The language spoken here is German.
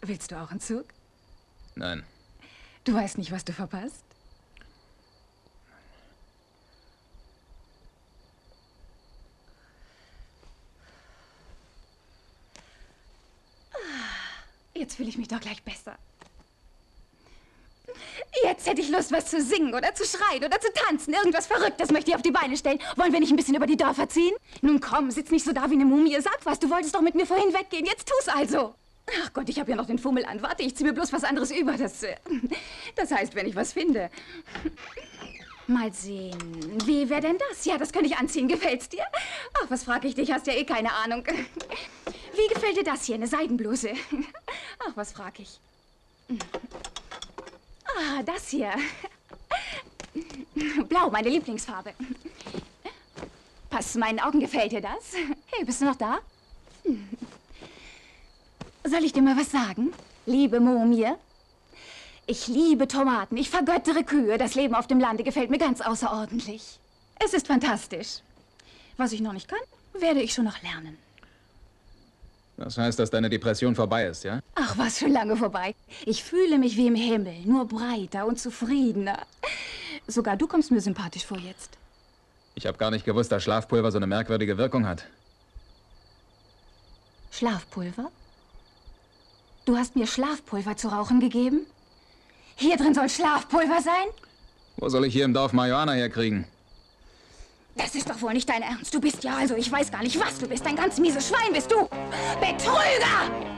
Willst du auch einen Zug? Nein. Du weißt nicht, was du verpasst? Jetzt fühle ich mich doch gleich besser. Jetzt hätte ich Lust, was zu singen oder zu schreien oder zu tanzen. Irgendwas Verrücktes möchte ich auf die Beine stellen. Wollen wir nicht ein bisschen über die Dörfer ziehen? Nun komm, sitz nicht so da wie eine Mumie. Sag was, du wolltest doch mit mir vorhin weggehen. Jetzt tu's also. Ach Gott, ich habe ja noch den Fummel an. Warte, ich zieh mir bloß was anderes über. Das heißt, wenn ich was finde. Mal sehen. Wie wäre denn das? Ja, das könnte ich anziehen. Gefällt's dir? Ach, was frag ich dich? Hast ja eh keine Ahnung. Wie gefällt dir das hier? Eine Seidenbluse. Ach, was frag ich? Ah, das hier. Blau, meine Lieblingsfarbe. Passt zu meinen Augen, gefällt dir das? Hey, bist du noch da? Soll ich dir mal was sagen? Liebe Mumie, ich liebe Tomaten, ich vergöttere Kühe. Das Leben auf dem Lande gefällt mir ganz außerordentlich. Es ist fantastisch. Was ich noch nicht kann, werde ich schon noch lernen. Das heißt, dass deine Depression vorbei ist, ja? Ach, was schon lange vorbei. Ich fühle mich wie im Himmel, nur breiter und zufriedener. Sogar du kommst mir sympathisch vor jetzt. Ich habe gar nicht gewusst, dass Schlafpulver so eine merkwürdige Wirkung hat. Schlafpulver? Du hast mir Schlafpulver zu rauchen gegeben? Hier drin soll Schlafpulver sein? Wo soll ich hier im Dorf Marihuana herkriegen? Das ist doch wohl nicht dein Ernst. Du bist ja also, ich weiß gar nicht, was du bist. Ein ganz mieses Schwein bist du. Betrüger!